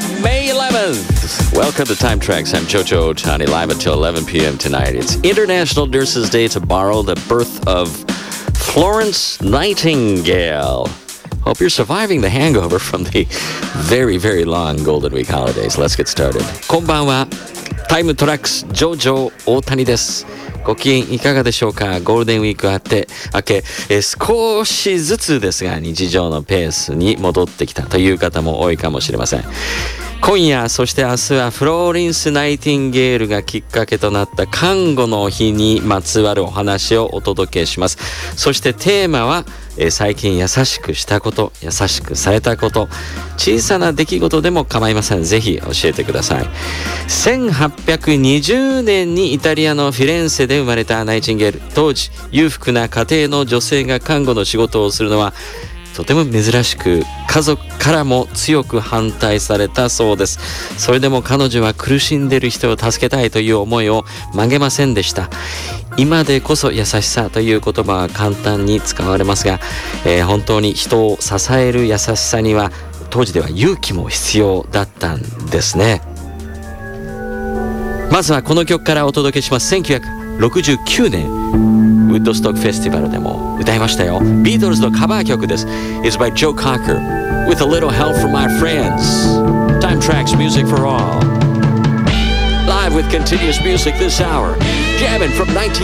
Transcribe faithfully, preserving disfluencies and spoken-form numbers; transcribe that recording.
May eleventh. Welcome to Time Tracks. I'm Jojo Otani, live until eleven p.m. tonight. It's International Nurses Day to borrow the birth of Florence Nightingale. Hope you're surviving the hangover from the very, very long Golden Week holidays. Let's get started. こんばんは。タイムトラックスジョジョ大谷です。ご機嫌いかがでしょうか。ゴールデンウィークあって明け、えー、少しずつですが日常のペースに戻ってきたという方も多いかもしれません。今夜そして明日はフローリンス・ナイティンゲールがきっかけとなった看護の日にまつわるお話をお届けします。そしてテーマは、えー、最近優しくしたこと、優しくされたこと、小さな出来事でも構いません。ぜひ教えてください。せんはっぴゃくにじゅうねんにイタリアのフィレンツェで生まれたナイチンゲール。当時裕福な家庭の女性が看護の仕事をするのはとても珍しく、家族からも強く反対されたそうです。それでも彼女は苦しんでいる人を助けたいという思いを曲げませんでした。今でこそ優しさという言葉は簡単に使われますが、えー、本当に人を支える優しさには当時では勇気も必要だったんですね。まずはこの曲からお届けします。せんきゅうひゃくろくじゅうきゅうねんウッドストックフェスティバルでも歌いましたよ。ビートルズのカバー曲です。 It's by Joe Cocker with a little help from my friends. Time Tracks Music for All. Live with continuous music this hour. Jamming from nineteen